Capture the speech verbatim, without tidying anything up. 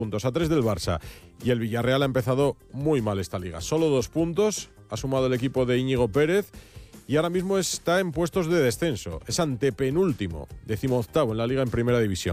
puntos a tres del Barça, y el Villarreal ha empezado muy mal esta liga. Solo dos puntos ha sumado el equipo de Íñigo Pérez y ahora mismo está en puestos de descenso. Es antepenúltimo, decimoctavo en la liga en primera división.